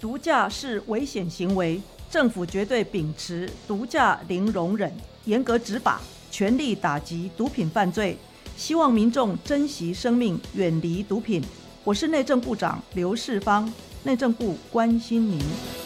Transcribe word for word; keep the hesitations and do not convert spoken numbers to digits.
毒驾是危险行为，政府绝对秉持毒驾零容忍，严格执法，全力打击毒品犯罪，希望民众珍惜生命，远离毒品。我是内政部长刘世芳，内政部关心您。